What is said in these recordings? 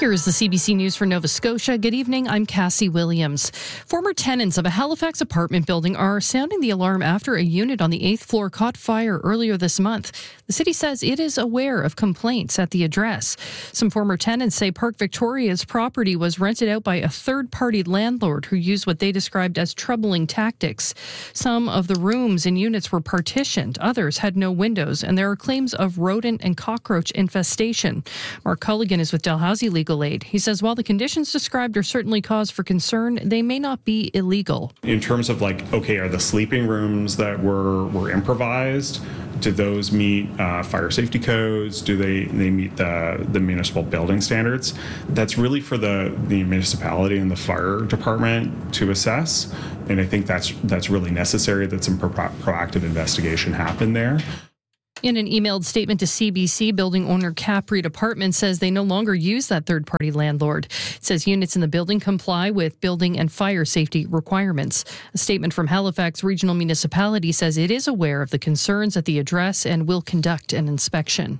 Here is the CBC News for Nova Scotia. Good evening, I'm Cassie Williams. Former tenants of a Halifax apartment building are sounding the alarm after a unit on the 8th floor caught fire earlier this month. The city says it is aware of complaints at the address. Some former tenants say Park Victoria's property was rented out by a third-party landlord who used what they described as troubling tactics. Some of the rooms and units were partitioned, others had no windows, and there are claims of rodent and cockroach infestation. Mark Culligan is with Dalhousie Legal Aid. He says while the conditions described are certainly cause for concern, they may not be illegal. In terms of are the sleeping rooms that were improvised, do those meet fire safety codes? Do they meet the municipal building standards? That's really for the municipality and the fire department to assess. And I think that's really necessary that some proactive investigation happen there. In an emailed statement to CBC, building owner Capreed Apartments says they no longer use that third-party landlord. It says units in the building comply with building and fire safety requirements. A statement from Halifax Regional Municipality says it is aware of the concerns at the address and will conduct an inspection.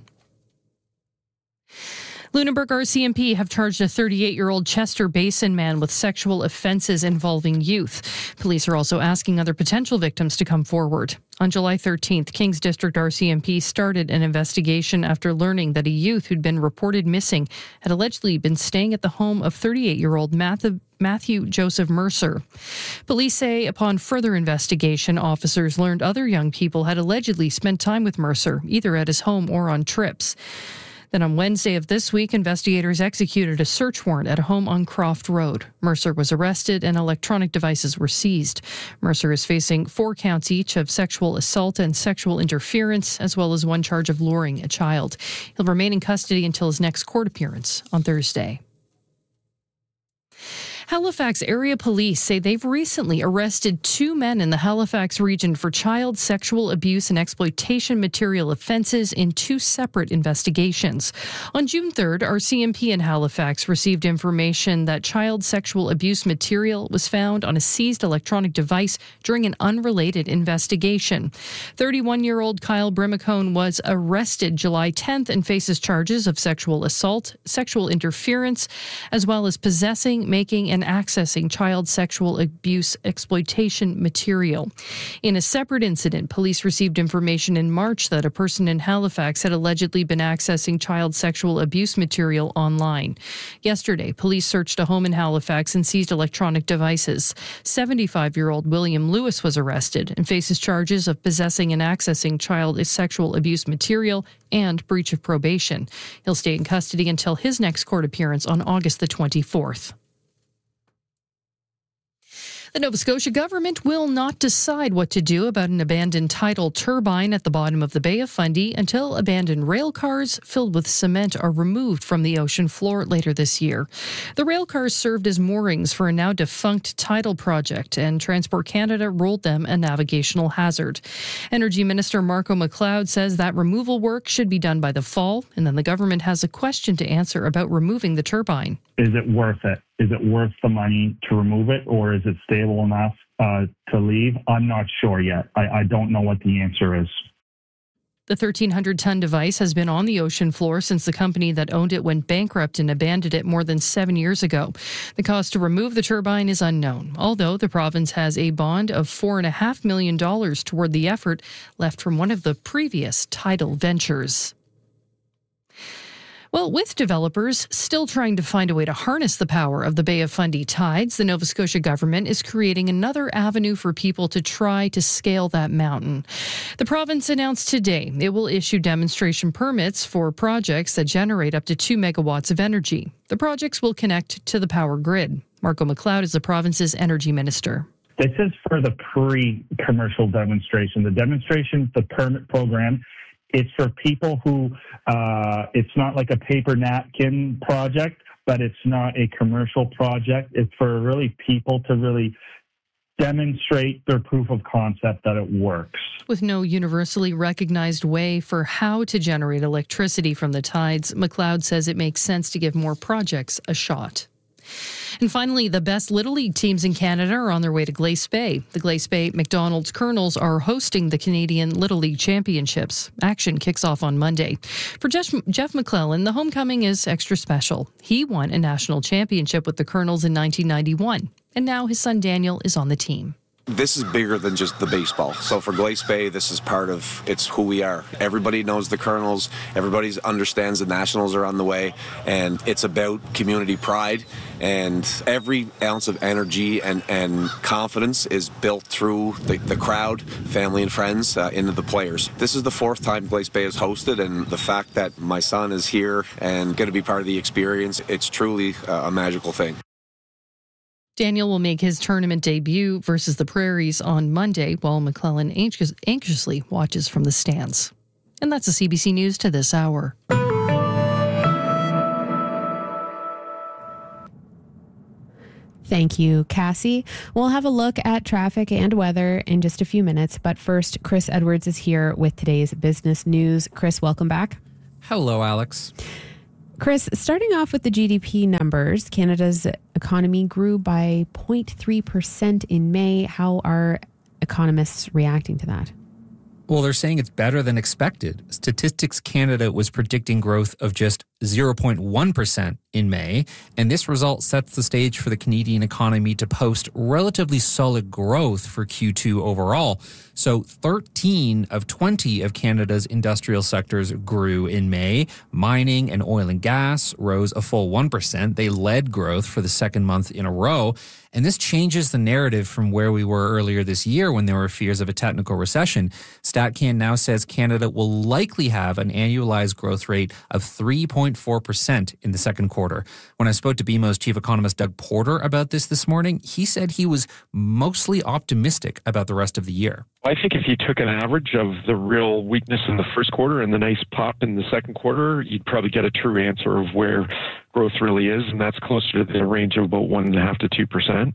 Lunenburg RCMP have charged a 38-year-old Chester Basin man with sexual offences involving youth. Police are also asking other potential victims to come forward. On July 13th, Kings District RCMP started an investigation after learning that a youth who'd been reported missing had allegedly been staying at the home of 38-year-old Matthew Joseph Mercer. Police say upon further investigation, officers learned other young people had allegedly spent time with Mercer, either at his home or on trips. Then on Wednesday of this week, investigators executed a search warrant at a home on Croft Road. Mercer was arrested and electronic devices were seized. Mercer is facing 4 counts each of sexual assault and sexual interference, as well as 1 charge of luring a child. He'll remain in custody until his next court appearance on Thursday. Halifax area police say they've recently arrested 2 men in the Halifax region for child sexual abuse and exploitation material offences in 2 separate investigations. On June 3rd, RCMP in Halifax received information that child sexual abuse material was found on a seized electronic device during an unrelated investigation. 31-year-old Kyle Brimacone was arrested July 10th and faces charges of sexual assault, sexual interference, as well as possessing, making, and accessing child sexual abuse exploitation material. In a separate incident, police received information in March that a person in Halifax had allegedly been accessing child sexual abuse material online. Yesterday, police searched a home in Halifax and seized electronic devices. 75-year-old William Lewis was arrested and faces charges of possessing and accessing child sexual abuse material and breach of probation. He'll stay in custody until his next court appearance on August the 24th. The Nova Scotia government will not decide what to do about an abandoned tidal turbine at the bottom of the Bay of Fundy until abandoned rail cars filled with cement are removed from the ocean floor later this year. The rail cars served as moorings for a now defunct tidal project, and Transport Canada ruled them a navigational hazard. Energy Minister Marco McLeod says that removal work should be done by the fall, and then the government has a question to answer about removing the turbine. Is it worth it? Is it worth the money to remove it, or is it stable enough to leave? I'm not sure yet. I don't know what the answer is. The 1,300-ton device has been on the ocean floor since the company that owned it went bankrupt and abandoned it more than 7 years ago. The cost to remove the turbine is unknown, although the province has a bond of $4.5 million toward the effort left from one of the previous tidal ventures. Well, with developers still trying to find a way to harness the power of the Bay of Fundy tides, the Nova Scotia government is creating another avenue for people to try to scale that mountain. The province announced today it will issue demonstration permits for projects that generate up to 2 megawatts of energy. The projects will connect to the power grid. Marco McLeod is the province's energy minister. This is for the pre-commercial demonstration. The demonstration, the permit program, it's for people who, it's not like a paper napkin project, but it's not a commercial project. It's for really people to really demonstrate their proof of concept that it works. With no universally recognized way for how to generate electricity from the tides, McLeod says it makes sense to give more projects a shot. And finally, the best Little League teams in Canada are on their way to Glace Bay. The Glace Bay McDonald's Colonels are hosting the Canadian Little League Championships. Action kicks off on Monday. For Jeff McClellan, the homecoming is extra special. He won a national championship with the Colonels in 1991, and now his son Daniel is on the team. This is bigger than just the baseball. So for Glace Bay, this is part of, it's who we are. Everybody knows the Colonels. Everybody understands the Nationals are on the way. And it's about community pride. And every ounce of energy and confidence is built through the crowd, family and friends, into the players. This is the fourth time Glace Bay is hosted. And the fact that my son is here and going to be part of the experience, it's truly a magical thing. Daniel will make his tournament debut versus the Prairies on Monday, while McClellan anxiously watches from the stands. And that's the CBC News to this hour. Thank you, Cassie. We'll have a look at traffic and weather in just a few minutes, but first, Chris Edwards is here with today's business news. Chris, welcome back. Hello, Alex. Chris, starting off with the GDP numbers, Canada's economy grew by 0.3% in May. How are economists reacting to that? Well, they're saying it's better than expected. Statistics Canada was predicting growth of just 0.1% in May, and this result sets the stage for the Canadian economy to post relatively solid growth for Q2 overall. So 13 of 20 of Canada's industrial sectors grew in May. Mining and oil and gas rose a full 1%. They led growth for the second month in a row. And this changes the narrative from where we were earlier this year when there were fears of a technical recession. StatCan now says Canada will likely have an annualized growth rate of 3.4% in the second quarter. When I spoke to BMO's chief economist Doug Porter about this morning, he said he was mostly optimistic about the rest of the year. I think if you took an average of the real weakness in the first quarter and the nice pop in the second quarter, you'd probably get a true answer of where growth really is, and that's closer to the range of about 1.5% to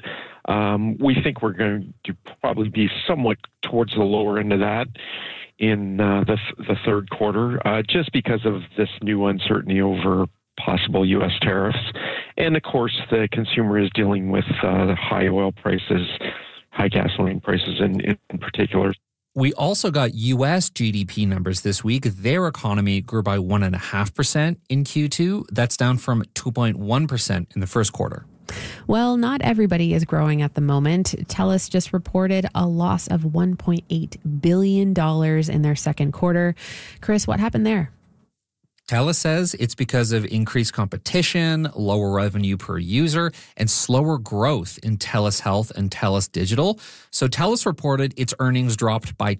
2%. We think we're going to probably be somewhat towards the lower end of that in the third quarter, just because of this new uncertainty over possible U.S. tariffs. And, of course, the consumer is dealing with the high oil prices, high gasoline prices in particular. We also got U.S. GDP numbers this week. Their economy grew by 1.5% in Q2. That's down from 2.1% in the first quarter. Well, not everybody is growing at the moment. TELUS just reported a loss of $1.8 billion in their second quarter. Chris, what happened there? TELUS says it's because of increased competition, lower revenue per user, and slower growth in TELUS Health and TELUS Digital. So TELUS reported its earnings dropped by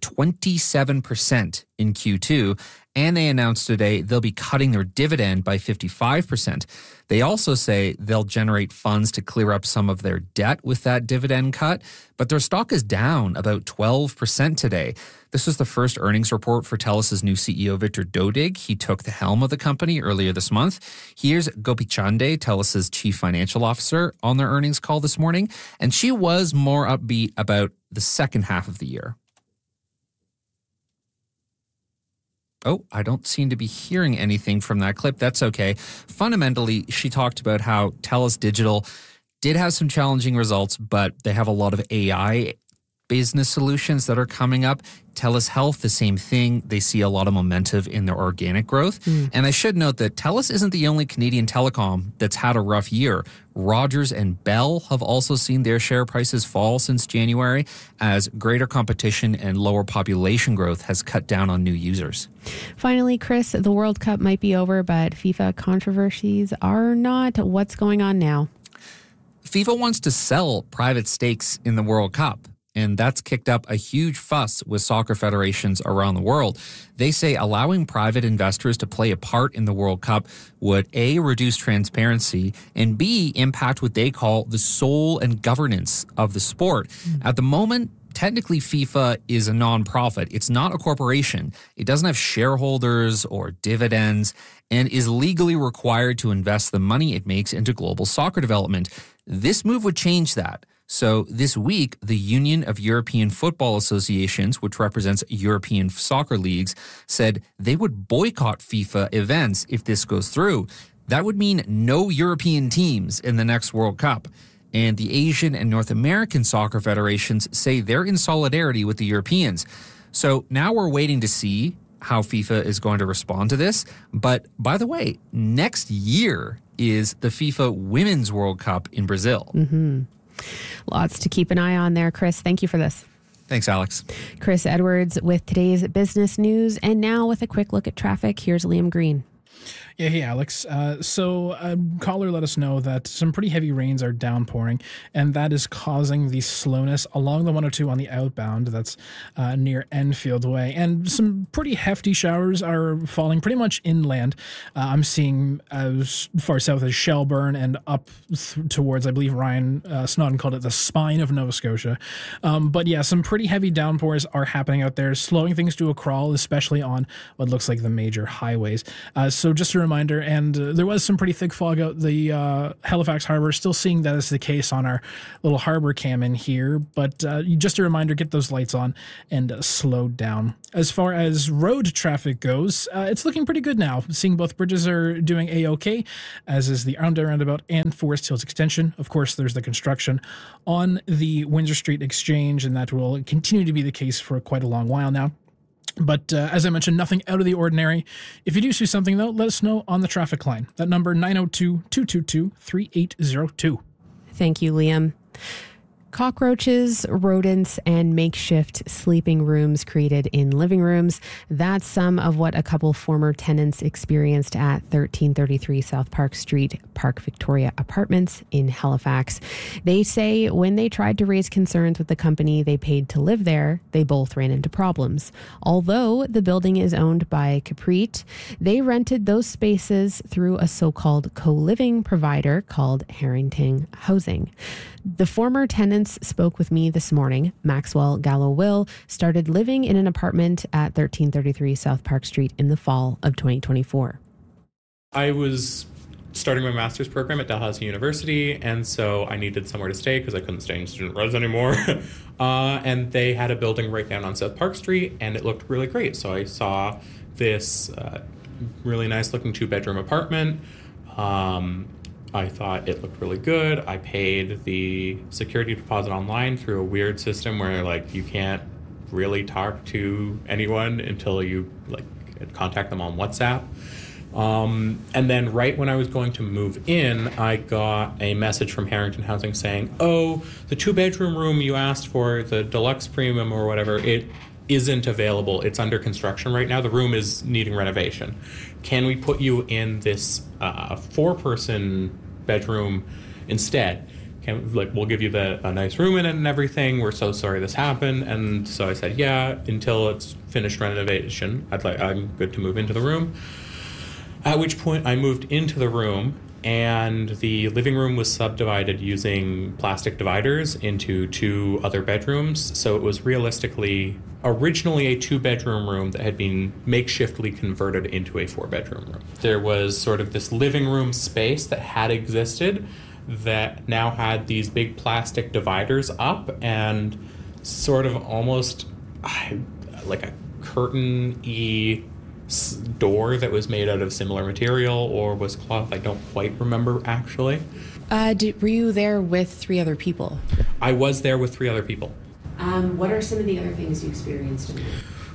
27% in Q2, and they announced today they'll be cutting their dividend by 55%. They also say they'll generate funds to clear up some of their debt with that dividend cut, but their stock is down about 12% today. This was the first earnings report for TELUS's new CEO, Victor Dodig. He took the helm of the company earlier this month. Here's Gopi Chande, TELUS's chief financial officer, on their earnings call this morning, and she was more upbeat about the second half of the year. Oh, I don't seem to be hearing anything from that clip. That's okay. Fundamentally, she talked about how TELUS Digital did have some challenging results, but they have a lot of AI business solutions that are coming up. TELUS Health, the same thing. They see a lot of momentum in their organic growth. And I should note that TELUS isn't the only Canadian telecom that's had a rough year. Rogers and Bell have also seen their share prices fall since January as greater competition and lower population growth has cut down on new users. Finally, Chris, the World Cup might be over, but FIFA controversies are not. What's going on now? FIFA wants to sell private stakes in the World Cup, and that's kicked up a huge fuss with soccer federations around the world. They say allowing private investors to play a part in the World Cup would A, reduce transparency, and B, impact what they call the soul and governance of the sport. At the moment, technically FIFA is a nonprofit. It's not a corporation. It doesn't have shareholders or dividends and is legally required to invest the money it makes into global soccer development. This move would change that. So this week, the Union of European Football Associations, which represents European soccer leagues, said they would boycott FIFA events if this goes through. That would mean no European teams in the next World Cup. And the Asian and North American soccer federations say they're in solidarity with the Europeans. So now we're waiting to see how FIFA is going to respond to this. But by the way, next year is the FIFA Women's World Cup in Brazil. Mm-hmm. Lots to keep an eye on there, Chris. Thank you for this. Thanks, Alex. Chris Edwards with today's business news. And now with a quick look at traffic, here's Liam Green. Yeah, hey, Alex. So a caller let us know that some pretty heavy rains are downpouring, and that is causing the slowness along the 102 on the outbound. That's near Enfield Way. And some pretty hefty showers are falling pretty much inland. I'm seeing as far south as Shelburne and up towards, I believe Ryan Snodden called it the spine of Nova Scotia. But yeah, some pretty heavy downpours are happening out there, slowing things to a crawl, especially on what looks like the major highways. So just a reminder, and there was some pretty thick fog out the Halifax Harbor. Still seeing that as the case on our little harbor cam in here, but just a reminder, get those lights on and slow down. As far as road traffic goes, it's looking pretty good now. Seeing both bridges are doing A-OK, as is the Arundel Roundabout and Forest Hills Extension. Of course, there's the construction on the Windsor Street Exchange, and that will continue to be the case for quite a long while now. But as I mentioned, nothing out of the ordinary. If you do see something, though, let us know on the traffic line. That number, 902-222-3802. Thank you, Liam. Cockroaches, rodents, and makeshift sleeping rooms created in living rooms. That's some of what a couple former tenants experienced at 1333 South Park Street, Park Victoria Apartments in Halifax. They say when they tried to raise concerns with the company they paid to live there, they both ran into problems. Although the building is owned by Caprit, they rented those spaces through a so-called co-living provider called Harrington Housing. The former tenants spoke with me this morning. Maxwell Gallo-Will started living in an apartment at 1333 South Park Street in the fall of 2024. I was starting my master's program at Dalhousie University, and so I needed somewhere to stay because I couldn't stay in student res anymore. And they had a building right down on South Park Street, and it looked really great. So I saw this really nice-looking two-bedroom apartment. I thought it looked really good. I paid the security deposit online through a weird system where you can't really talk to anyone until you contact them on WhatsApp. And then right when I was going to move in, I got a message from Harrington Housing saying, "Oh, the 2-bedroom room you asked for, the deluxe premium or whatever, it isn't available. It's under construction right now. The room is needing renovation. Can we put you in this 4-person bedroom instead? We'll give you a nice room in it and everything. We're so sorry this happened." And so I said, yeah, until it's finished renovation, I'm good to move into the room. At which point I moved into the room, and the living room was subdivided using plastic dividers into 2 other bedrooms. So it was realistically originally a 2-bedroom room that had been makeshiftly converted into a 4-bedroom room. There was sort of this living room space that had existed that now had these big plastic dividers up and sort of almost like a curtain-y door that was made out of similar material or was cloth. I don't quite remember, actually. Were you there with 3 other people? I was there with 3 other people. What are some of the other things you experienced in there?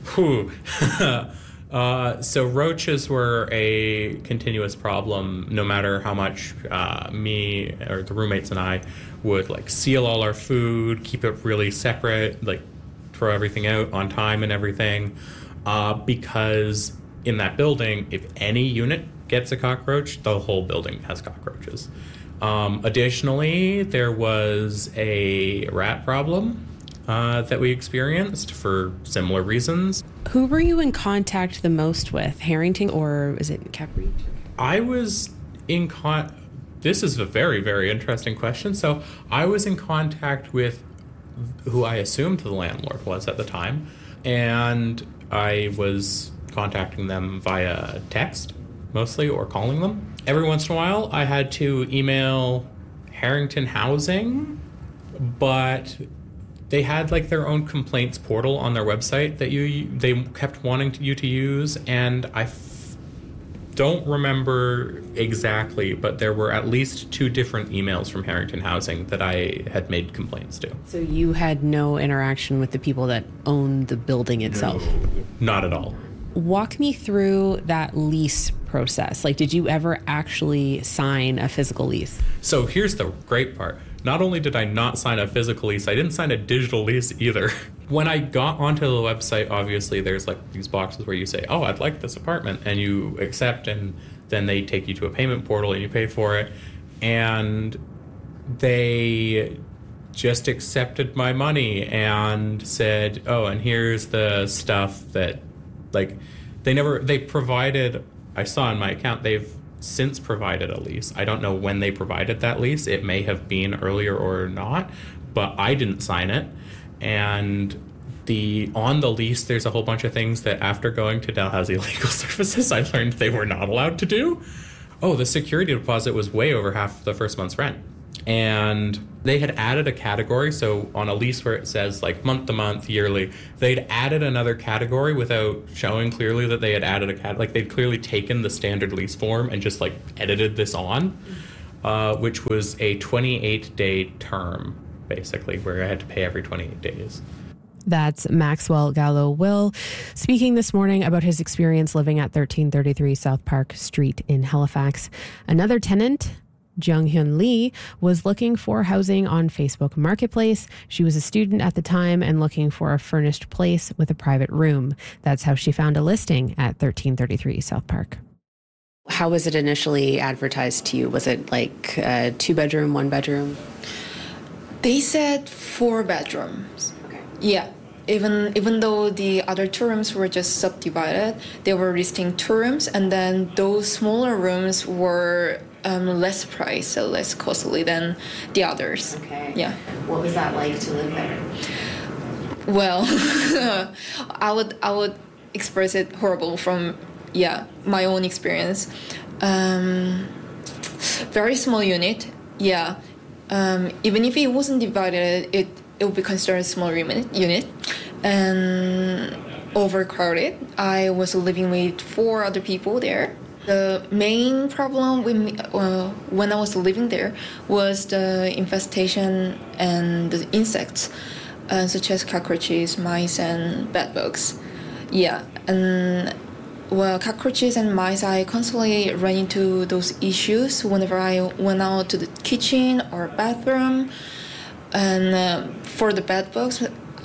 So roaches were a continuous problem, no matter how much me or the roommates and I would seal all our food, keep it really separate, throw everything out on time and everything, because in that building, if any unit gets a cockroach, the whole building has cockroaches. Additionally, there was a rat problem that we experienced for similar reasons. Who were you in contact the most with? Harrington, or is it Capri? I was in This is a very, very interesting question. So I was in contact with who I assumed the landlord was at the time, and I was contacting them via text mostly, or calling them. Every once in a while I had to email Harrington Housing, but they had their own complaints portal on their website that they kept wanting you to use, and I don't remember exactly, but there were at least 2 different emails from Harrington Housing that I had made complaints to. So you had no interaction with the people that own the building itself? No, not at all. Walk me through that lease process. Like, did you ever actually sign a physical lease? So here's the great part. Not only did I not sign a physical lease, I didn't sign a digital lease either. When I got onto the website, obviously there's like these boxes where you say, oh, I'd like this apartment, and you accept, and then they take you to a payment portal and you pay for it. And they just accepted my money and said, oh, and here's the stuff that, like, they provided, I saw in my account, they've since provided a lease. I don't know when they provided that lease. It may have been earlier or not, but I didn't sign it. And on the lease, there's a whole bunch of things that after going to Dalhousie Legal Services, I learned they were not allowed to do. Oh, the security deposit was way over half the first month's rent. And they had added a category. So on a lease where it says like month to month, yearly, they'd added another category without showing clearly that they had added a like they'd clearly taken the standard lease form and just like edited this on, which was a 28-day term, basically, where I had to pay every 28 days. That's Maxwell Gallo-Will speaking this morning about his experience living at 1333 South Park Street in Halifax. Another tenant, Jung Hyun Lee, was looking for housing on Facebook Marketplace. She was a student at the time and looking for a furnished place with a private room. That's how she found a listing at 1333 South Park. How was it initially advertised to you? Was it like a 2-bedroom, 1-bedroom? They said 4 bedrooms. Okay. Yeah. Even though the other 2 rooms were just subdivided, they were listing 2 rooms, and then those smaller rooms were less priced, so less costly than the others. Okay. Yeah. What was that like to live there? Well, I would express it horrible from my own experience. Very small unit. Yeah. Even if it wasn't divided, it would be considered a small unit, and overcrowded. I was living with 4 other people there. The main problem with me, when I was living there was the infestation and the insects, such as cockroaches, mice, and bedbugs. Yeah, and cockroaches and mice, I constantly run into those issues whenever I went out to the kitchen or bathroom. And for the bedbugs,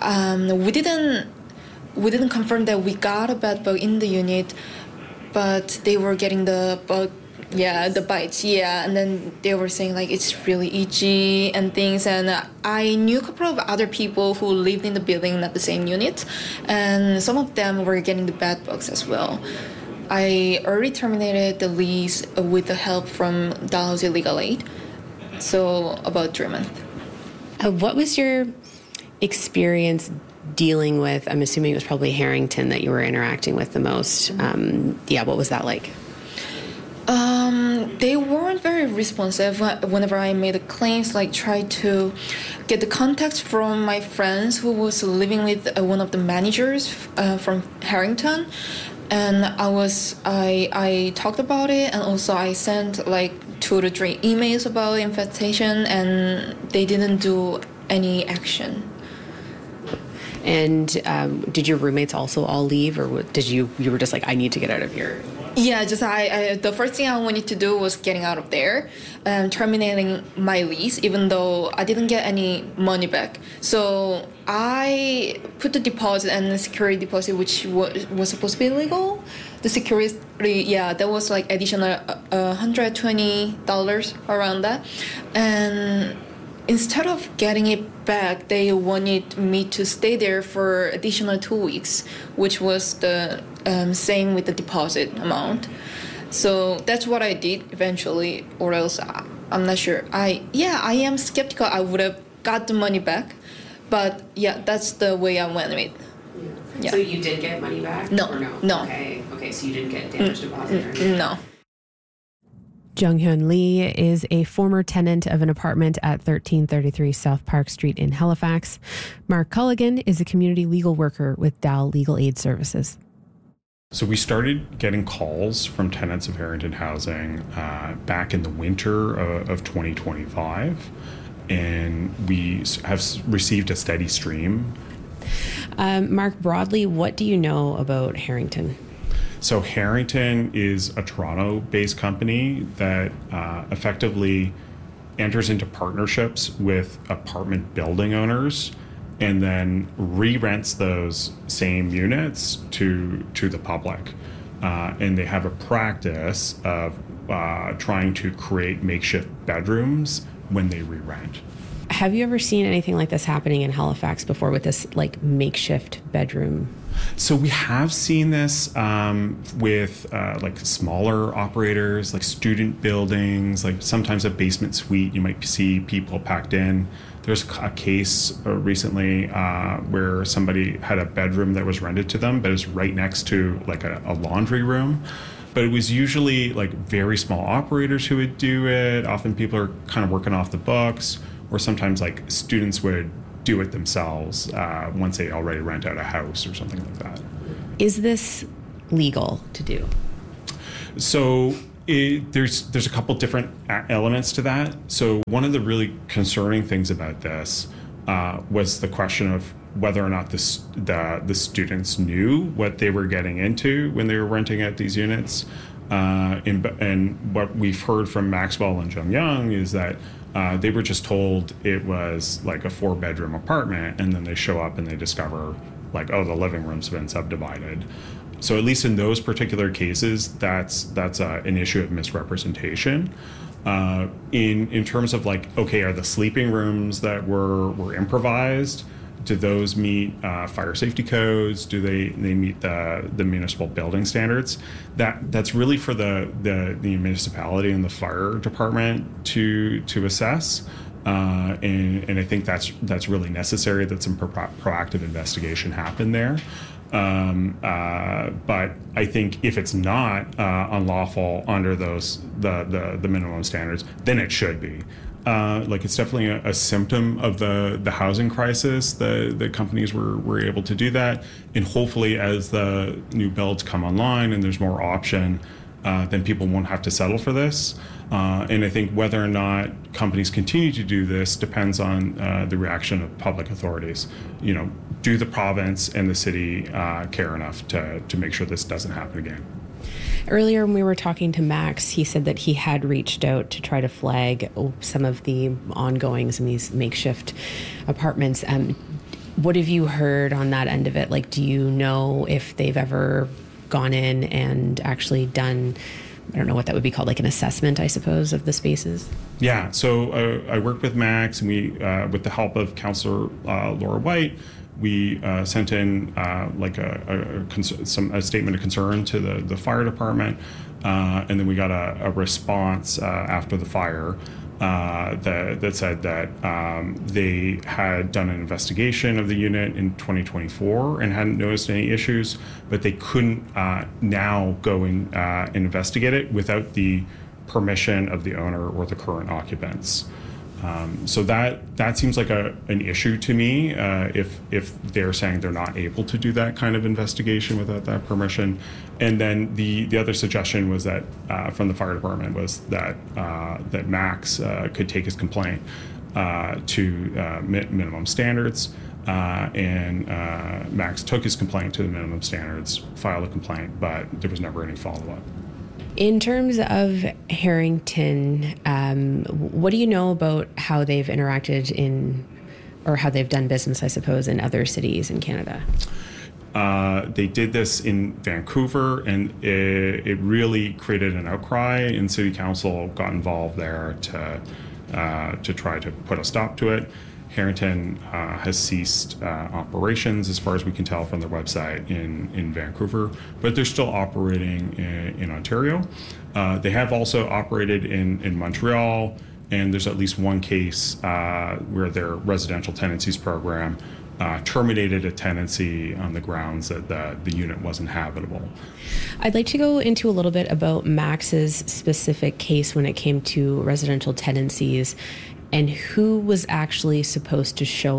we didn't confirm that we got a bedbug in the unit, but they were getting the bug, the bites, and then they were saying like it's really itchy and things. And I knew a couple of other people who lived in the building at the same unit, and some of them were getting the bed bugs as well. I already terminated the lease with the help from Dalhousie Legal Aid, so about 3 months. What was your experience dealing with, I'm assuming it was probably Harrington that you were interacting with the most. What was that like? They weren't very responsive whenever I made the claims, like tried to get the contacts from my friends who was living with one of the managers from Harrington. And I talked about it, and also I sent like 2 to 3 emails about infestation, and they didn't do any action. And did your roommates also all leave, or you were just like, I need to get out of here? Yeah, just the first thing I wanted to do was getting out of there and terminating my lease, even though I didn't get any money back. So I put the deposit and the security deposit, which was supposed to be illegal. The security, that was like additional $120 around that. And instead of getting it back, they wanted me to stay there for additional 2 weeks, which was the same with the deposit amount. So that's what I did eventually, or else I'm not sure. I am skeptical I would have got the money back, but that's the way I went with. Yeah. So you did get money back? No. Or no? No. Okay, so you didn't get damage deposit or anything? No. Jung Hyun Lee is a former tenant of an apartment at 1333 South Park Street in Halifax. Mark Culligan is a community legal worker with Dal Legal Aid Services. So we started getting calls from tenants of Harrington Housing back in the winter of 2025, and we have received a steady stream. Mark, broadly, what do you know about Harrington? So Harrington is a Toronto-based company that effectively enters into partnerships with apartment building owners and then re-rents those same units to the public. And they have a practice of trying to create makeshift bedrooms when they re-rent. Have you ever seen anything like this happening in Halifax before with this like makeshift bedroom? So we have seen this with like smaller operators, like student buildings, like sometimes a basement suite, you might see people packed in. There's a case recently where somebody had a bedroom that was rented to them, but it's right next to like a laundry room. But it was usually like very small operators who would do it. Often people are kind of working off the books, or sometimes like students would do it themselves once they already rent out a house or something like that. Is this legal to do? So there's a couple different elements to that. So one of the really concerning things about this was the question of whether or not the students knew what they were getting into when they were renting out these units. And what we've heard from Maxwell and Jung Young is that they were just told it was like a 4-bedroom apartment, and then they show up and they discover like, oh, the living room's been subdivided. So at least in those particular cases, that's an issue of misrepresentation. In terms of like, okay, are the sleeping rooms that were improvised, do those meet fire safety codes? Do they meet the municipal building standards? That's really for the municipality and the fire department to assess. And I think that's really necessary that some proactive investigation happen there. But I think if it's not unlawful under the minimum standards, then it should be. Like it's definitely a symptom of the housing crisis. The companies were able to do that, and hopefully as the new builds come online and there's more option, then people won't have to settle for this. And I think whether or not companies continue to do this depends on the reaction of public authorities. You know, do the province and the city care enough to make sure this doesn't happen again? Earlier when we were talking to Max, he said that he had reached out to try to flag some of the ongoings in these makeshift apartments. What have you heard on that end of it? Like, do you know if they've ever gone in and actually done, I don't know what that would be called, like an assessment, I suppose, of the spaces? Yeah, so I worked with Max, and we, with the help of Councillor Laura White, we sent in like a statement of concern to the fire department, and then we got a response after the fire that said that they had done an investigation of the unit in 2024 and hadn't noticed any issues, but they couldn't now go and investigate it without the permission of the owner or the current occupants. So that seems like an issue to me if they're saying they're not able to do that kind of investigation without that permission. And then the other suggestion was that from the fire department was that Max could take his complaint to minimum standards. And Max took his complaint to the minimum standards, filed a complaint, but there was never any follow-up. In terms of Harrington, what do you know about how they've interacted or how they've done business, I suppose, in other cities in Canada? They did this in Vancouver, and it really created an outcry, and City Council got involved there to try to put a stop to it. Harrington has ceased operations, as far as we can tell from their website, in Vancouver, but they're still operating in Ontario. They have also operated in Montreal, and there's at least one case where their residential tenancies program terminated a tenancy on the grounds that the unit wasn't habitable. I'd like to go into a little bit about Max's specific case when it came to residential tenancies and who was actually supposed to show up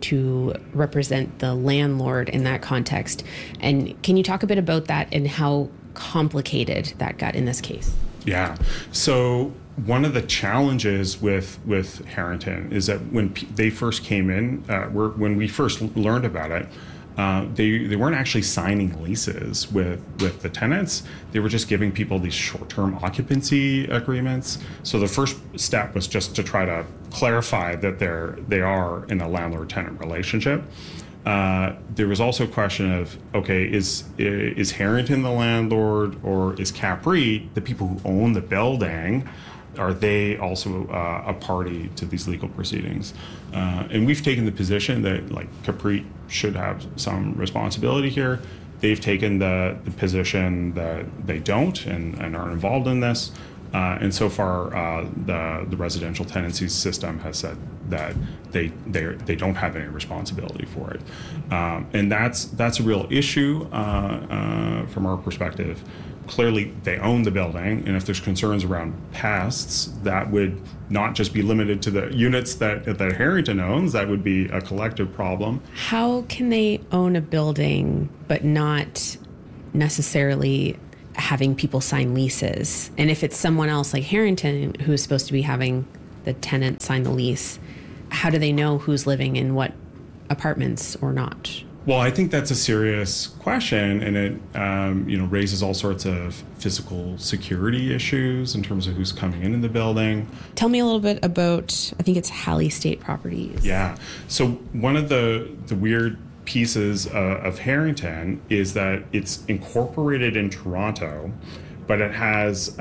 to represent the landlord in that context. And can you talk a bit about that and how complicated that got in this case? Yeah. So one of the challenges with Harrington is that when they first came in, when we first learned about it, they weren't actually signing leases with the tenants. They were just giving people these short-term occupancy agreements. So the first step was just to try to clarify that they are in a landlord-tenant relationship. There was also a question of, okay, is Harrington the landlord, or is CAPREIT, the people who own the building, are they also a party to these legal proceedings? And we've taken the position that CAPREIT should have some responsibility here. They've taken the position that they don't and aren't involved in this. And so far, the residential tenancy system has said that they don't have any responsibility for it, and that's a real issue from our perspective. Clearly, they own the building, and if there's concerns around pests, that would not just be limited to the units that Harrington owns. That would be a collective problem. How can they own a building but not necessarily having people sign leases? And if it's someone else like Harrington who's supposed to be having the tenant sign the lease, how do they know who's living in what apartments or not? Well, I think that's a serious question, and it raises all sorts of physical security issues in terms of who's coming in the building. Tell me a little bit about, I think it's Halley State Properties. Yeah. So one of the weird pieces of Harrington is that it's incorporated in Toronto, but it has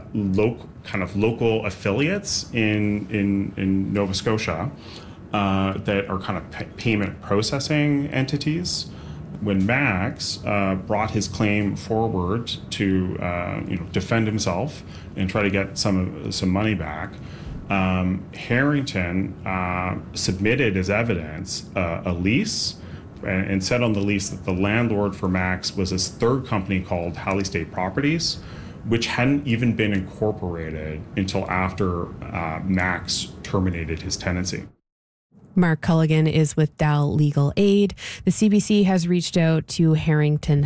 local affiliates in Nova Scotia that are kind of payment processing entities. When Max brought his claim forward to defend himself and try to get some money back, Harrington submitted as evidence a lease and said on the lease that the landlord for Max was this third company called Halley State Properties, which hadn't even been incorporated until after Max terminated his tenancy. Mark Culligan is with Dow Legal Aid. The CBC has reached out to Harrington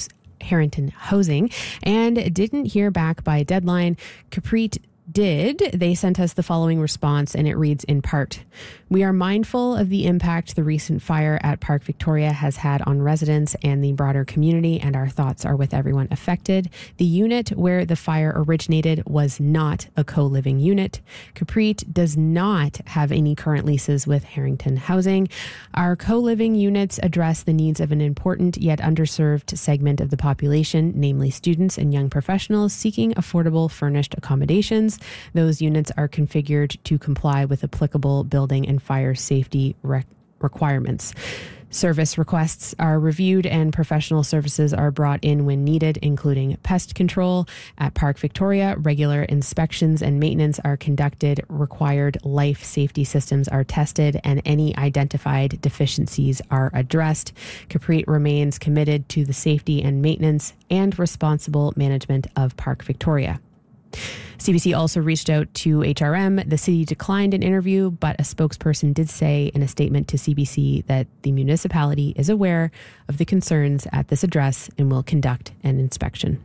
Housing and didn't hear back by a deadline. CAPREIT did. They sent us the following response, and it reads in part: "We are mindful of the impact the recent fire at Park Victoria has had on residents and the broader community, and our thoughts are with everyone affected. The unit where the fire originated was not a co-living unit. CAPREIT does not have any current leases with Harrington Housing. Our co-living units address the needs of an important yet underserved segment of the population, namely students and young professionals seeking affordable furnished accommodations. Those units are configured to comply with applicable building and fire safety requirements. Service requests are reviewed and professional services are brought in when needed, including pest control. At Park Victoria, regular inspections and maintenance are conducted, required life safety systems are tested, and any identified deficiencies are addressed. CAPREIT remains committed to the safety and maintenance and responsible management of Park Victoria." CBC also reached out to HRM. The city declined an interview, but a spokesperson did say in a statement to CBC that the municipality is aware of the concerns at this address and will conduct an inspection.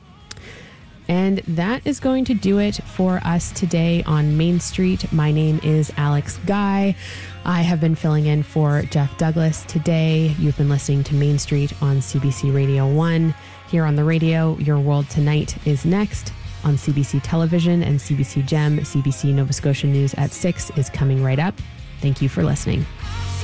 And that is going to do it for us today on Main Street. My name is Alex Guy. I have been filling in for Jeff Douglas today. You've been listening to Main Street on CBC Radio 1. Here on the radio, Your World Tonight is next. On CBC Television and CBC Gem, CBC Nova Scotia News at 6 is coming right up. Thank you for listening.